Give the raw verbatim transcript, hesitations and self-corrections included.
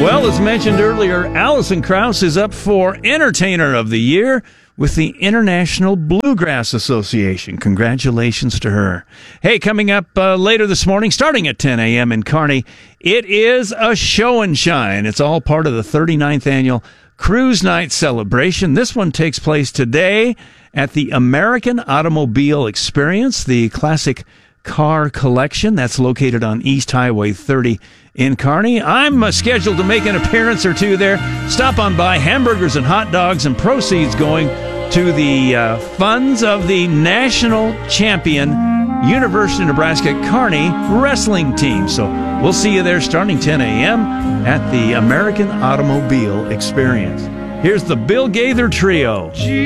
Well, as mentioned earlier, Alison Krauss is up for Entertainer of the Year with the International Bluegrass Association. Congratulations to her. Hey, coming up uh, later this morning, starting at ten a.m. in Kearney, it is a show and shine. It's all part of the thirty-ninth Annual Cruise Night Celebration. This one takes place today at the American Automobile Experience, the classic car collection that's located on East Highway thirty in Kearney. I'm uh, scheduled to make an appearance or two there. Stop on by. Hamburgers and hot dogs, and proceeds going to the uh, funds of the national champion University of Nebraska Kearney wrestling team. So we'll see you there starting ten a.m. at the American Automobile Experience. Here's the Bill Gaither Trio.